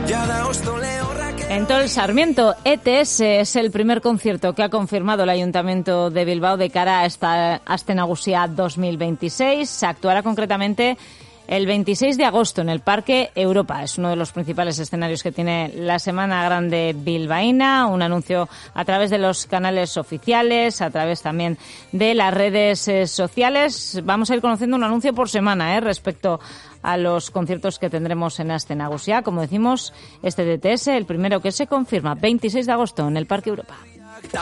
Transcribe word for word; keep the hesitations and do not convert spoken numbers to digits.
En Tol Sarmiento, E T S es el primer concierto que ha confirmado el Ayuntamiento de Bilbao de cara a esta Aste Nagusia dos mil veintiséis. Se actuará concretamente el veintiséis de agosto en el Parque Europa. Es uno de los principales escenarios que tiene la Semana Grande bilbaína. Un anuncio a través de los canales oficiales, a través también de las redes eh, sociales. Vamos a ir conociendo un anuncio por semana eh, respecto a los conciertos que tendremos en Aste Nagusia. Como decimos, este D T S, el primero que se confirma, veintiséis de agosto en el Parque Europa.